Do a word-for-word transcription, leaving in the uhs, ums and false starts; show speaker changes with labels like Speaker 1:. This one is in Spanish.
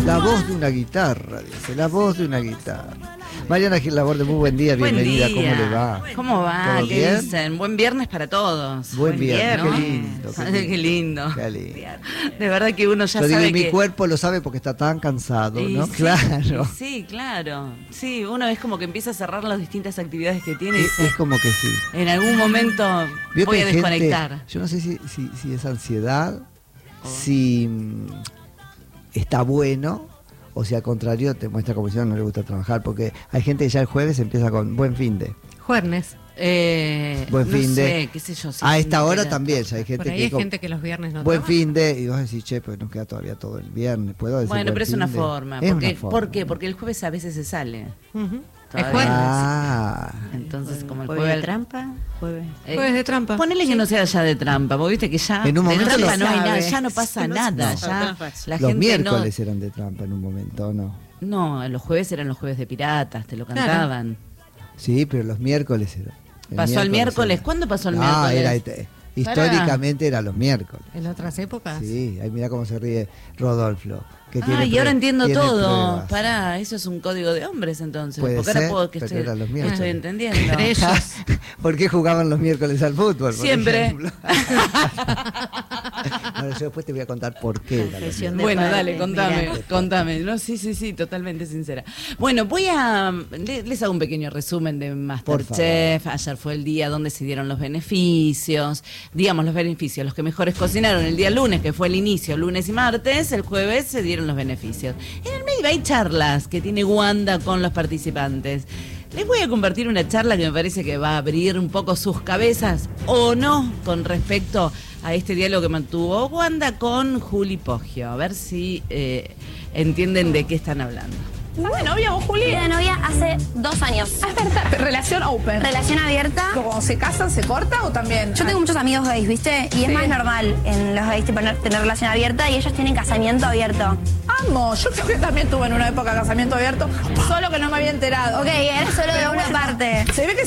Speaker 1: La voz de una guitarra, dice, la voz de una guitarra. Mariana Gil Laborde, muy buen día,
Speaker 2: Buen
Speaker 1: bienvenida,
Speaker 2: día.
Speaker 1: ¿cómo le va?
Speaker 2: ¿Cómo va?
Speaker 1: ¿Todo
Speaker 2: ¿Qué
Speaker 1: bien?
Speaker 2: dicen? Buen viernes para todos.
Speaker 1: Buen viernes,
Speaker 2: ¿no?
Speaker 1: qué lindo, qué
Speaker 2: Ay, Qué lindo.
Speaker 1: Qué lindo.
Speaker 2: De verdad que uno ya
Speaker 1: Yo digo,
Speaker 2: sabe
Speaker 1: y mi
Speaker 2: que...
Speaker 1: cuerpo lo sabe porque está tan cansado,
Speaker 2: Y
Speaker 1: ¿no?
Speaker 2: sí,
Speaker 1: Claro.
Speaker 2: y Sí, claro. Sí, uno es como que empieza a cerrar las distintas actividades que tiene y
Speaker 1: Es,
Speaker 2: dice,
Speaker 1: es como que sí.
Speaker 2: en algún momento
Speaker 1: Veo
Speaker 2: voy
Speaker 1: que
Speaker 2: a
Speaker 1: hay gente-
Speaker 2: desconectar.
Speaker 1: yo no sé si, si, si es ansiedad, si mm, está bueno, o si al contrario te muestra como si no le gusta trabajar, porque hay gente que ya el jueves empieza con buen fin de.
Speaker 3: Juernes.
Speaker 2: Eh,
Speaker 1: Buen
Speaker 2: no
Speaker 1: fin de-
Speaker 2: sé, qué sé yo. si
Speaker 1: A
Speaker 2: fin
Speaker 1: esta
Speaker 2: de
Speaker 1: hora
Speaker 2: queda-
Speaker 1: también, ya hay gente
Speaker 3: Por ahí
Speaker 1: que
Speaker 3: hay
Speaker 1: con-
Speaker 3: gente que los viernes no
Speaker 1: buen
Speaker 3: trabaja.
Speaker 1: fin de, y vos decís, che, pues nos queda todavía todo el viernes, ¿puedo decir
Speaker 2: Bueno,
Speaker 1: buen
Speaker 2: pero es
Speaker 1: fin
Speaker 2: una
Speaker 1: de?
Speaker 2: forma.
Speaker 1: Es
Speaker 2: Porque,
Speaker 1: una forma.
Speaker 2: ¿Por qué? Porque el jueves a veces se sale.
Speaker 3: Ujú. Es
Speaker 2: Todavía.
Speaker 3: jueves.
Speaker 1: Ah,
Speaker 2: Entonces, como el
Speaker 4: ¿Jueves
Speaker 2: jueves...
Speaker 4: de trampa? Jueves.
Speaker 2: Eh,
Speaker 3: Jueves de trampa.
Speaker 2: Ponele que no sea ya de trampa, porque viste que ya
Speaker 1: En un
Speaker 2: de
Speaker 1: momento
Speaker 2: trampa
Speaker 1: lo
Speaker 2: no hay
Speaker 4: sabe.
Speaker 2: nada, ya no pasa
Speaker 4: No,
Speaker 2: nada,
Speaker 4: no.
Speaker 2: ya la
Speaker 1: los
Speaker 2: gente
Speaker 1: miércoles eran de trampa en un momento, ¿no?
Speaker 2: no, no, los jueves eran los jueves de piratas, te lo
Speaker 3: Claro.
Speaker 2: cantaban.
Speaker 1: Sí, pero los miércoles eran. El
Speaker 2: Pasó el miércoles,
Speaker 1: era.
Speaker 2: ¿cuándo pasó el
Speaker 1: Ah,
Speaker 2: miércoles?
Speaker 1: era, históricamente era los miércoles.
Speaker 3: En otras épocas.
Speaker 1: Sí, ahí mira cómo se ríe Rodolfo. Que
Speaker 2: Ah,
Speaker 1: tiene
Speaker 2: y ahora
Speaker 1: prue-
Speaker 2: entiendo
Speaker 1: tiene
Speaker 2: todo.
Speaker 1: pruebas.
Speaker 2: Pará, eso es un código de hombres entonces.
Speaker 1: Puede
Speaker 2: porque ahora
Speaker 1: ser,
Speaker 2: puedo que
Speaker 1: pero
Speaker 2: estoy,
Speaker 1: eran los
Speaker 2: que
Speaker 1: miércoles.
Speaker 2: estoy entendiendo.
Speaker 3: Entre ellos.
Speaker 1: ¿Por qué jugaban los miércoles al fútbol? por
Speaker 2: Siempre.
Speaker 1: ejemplo? Ahora, yo después te voy a contar por qué. eran los
Speaker 4: Confesión
Speaker 1: miércoles.
Speaker 4: de
Speaker 2: Bueno,
Speaker 4: padre,
Speaker 2: dale, contame,
Speaker 4: mirá.
Speaker 2: contame. No, sí, sí, sí, totalmente sincera. Bueno, voy a... le- Les hago un pequeño resumen de Masterchef. Ayer fue el día donde se dieron los beneficios. Digamos, los beneficios. Los que mejores cocinaron el día lunes, que fue el inicio, lunes y martes. El jueves se dieron los beneficios. En el medio hay charlas que tiene Wanda con los participantes. Les voy a compartir una charla que me parece que va a abrir un poco sus cabezas o no con respecto a este diálogo que mantuvo Wanda con Juli Poggio. A ver si eh, entienden de qué están hablando.
Speaker 5: ¿Estás de novia vos, Juli?
Speaker 6: Fui de novia hace dos años.
Speaker 5: Es verdad, pero relación open.
Speaker 6: Relación abierta.
Speaker 5: ¿Cuando se casan se corta o también?
Speaker 6: Yo tengo muchos amigos gays, ¿viste? Y es
Speaker 5: Sí.
Speaker 6: más normal en los gays tener, tener relación abierta y ellos tienen casamiento abierto.
Speaker 5: Amo, yo creo que también tuve en una época casamiento abierto, solo que no me había enterado.
Speaker 6: Ok, era solo de
Speaker 5: Pero
Speaker 6: una
Speaker 5: bueno,
Speaker 6: parte.
Speaker 5: Se ve que